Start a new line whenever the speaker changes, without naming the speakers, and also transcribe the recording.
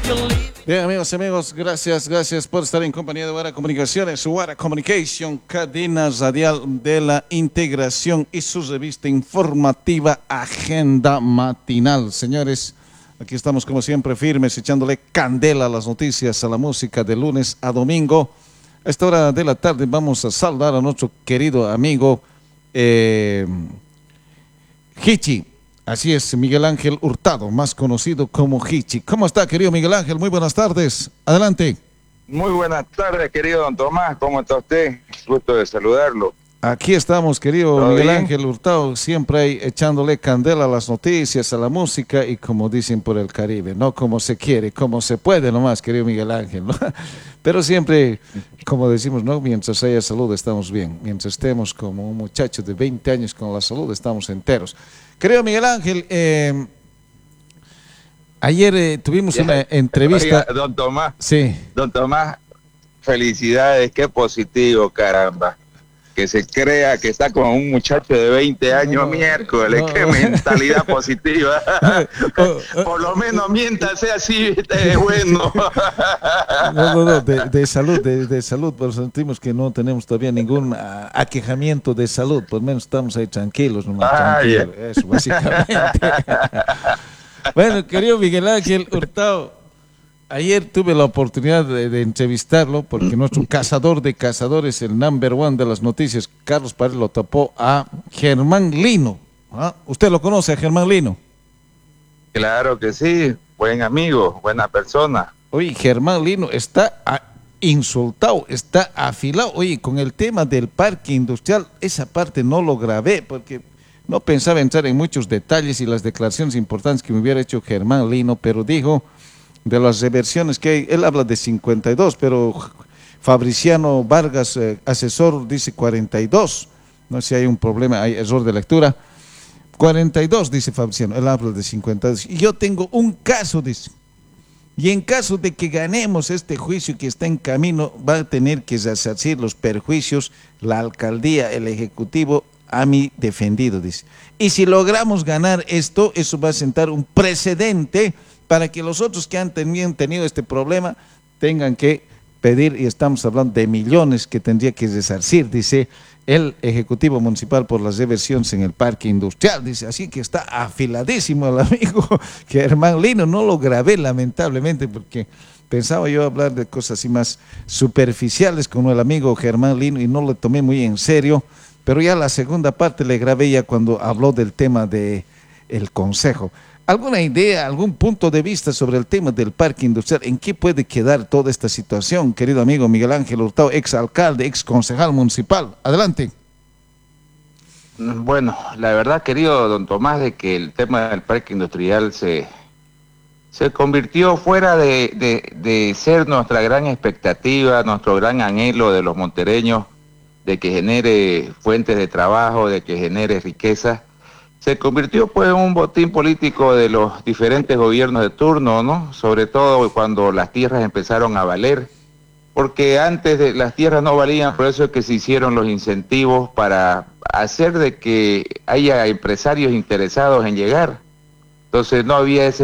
Bien, amigos y amigos, gracias por estar en compañía de Guara Comunicaciones, Guara Communication, cadena radial de la integración y su revista informativa Agenda Matinal. Señores, aquí estamos como siempre firmes, echándole candela a las noticias, a la música de lunes a domingo. A esta hora de la tarde vamos a saludar a nuestro querido amigo Hichi. Así es, Miguel Ángel Hurtado, más conocido como Hichi. ¿Cómo está, querido Miguel Ángel? Muy buenas tardes. Adelante.
Muy buenas tardes, querido don Tomás. ¿Cómo está usted? Gusto de saludarlo.
Aquí estamos, querido Miguel Ángel Hurtado, siempre ahí echándole candela a las noticias, a la música y como dicen por el Caribe, no como se quiere, como se puede nomás, querido Miguel Ángel, ¿no? Pero siempre, como decimos, ¿no? Mientras haya salud estamos bien, mientras estemos como un muchacho de 20 años con la salud estamos enteros. Querido Miguel Ángel, ayer tuvimos una entrevista.
Oiga, don Tomás.
Sí.
Don Tomás, felicidades, qué positivo, caramba. Que se crea que está con un muchacho de 20 años, miércoles, qué mentalidad positiva. Por lo menos miéntase así, bueno.
No, de salud, pero sentimos que no tenemos todavía ningún aquejamiento de salud, por lo menos estamos ahí tranquilos, tranquilos, eso básicamente. Bueno, querido Miguel Ángel Hurtado, ayer tuve la oportunidad de entrevistarlo porque nuestro cazador de cazadores, el number one de las noticias, Carlos Paredes, lo tapó a Germán Lino. ¿Ah? ¿Usted lo conoce a Germán Lino?
Claro que sí, buen amigo, buena persona.
Oye, Germán Lino está insultado, está afilado. Oye, con el tema del parque industrial, esa parte no lo grabé porque no pensaba entrar en muchos detalles y las declaraciones importantes que me hubiera hecho Germán Lino, pero dijo de las reversiones que hay, él habla de 52, pero Fabriciano Vargas, asesor, dice 42. No sé si hay un problema, hay error de lectura. 42, dice Fabriciano, él habla de 52. Y yo tengo un caso, dice. Y en caso de que ganemos este juicio que está en camino, va a tener que resarcir los perjuicios la alcaldía, el ejecutivo, a mi defendido, dice. Y si logramos ganar esto, eso va a sentar un precedente para que los otros que han tenido este problema tengan que pedir, y estamos hablando de millones que tendría que resarcir, dice el Ejecutivo Municipal por las reversiones en el parque industrial, dice, así que está afiladísimo el amigo Germán Lino. No lo grabé lamentablemente porque pensaba yo hablar de cosas así más superficiales con el amigo Germán Lino y no lo tomé muy en serio, pero ya la segunda parte le grabé ya cuando habló del tema del consejo. ¿Alguna idea, algún punto de vista sobre el tema del parque industrial? ¿En qué puede quedar toda esta situación, querido amigo Miguel Ángel Hurtado, ex alcalde, ex concejal municipal? Adelante.
Bueno, la verdad, querido don Tomás, de que el tema del parque industrial se convirtió fuera de ser nuestra gran expectativa, nuestro gran anhelo de los montereños, de que genere fuentes de trabajo, de que genere riqueza. Se convirtió pues en un botín político de los diferentes gobiernos de turno, ¿no? Sobre todo cuando las tierras empezaron a valer, porque antes las tierras no valían, por eso es que se hicieron los incentivos para hacer de que haya empresarios interesados en llegar. Entonces no había ese